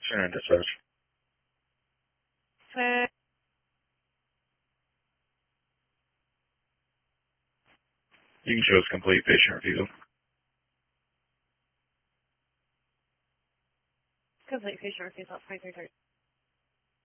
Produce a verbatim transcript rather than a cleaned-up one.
Center and dispatch. Okay. You can show us complete patient refusal. Complete patient refusal, twenty-three thirty.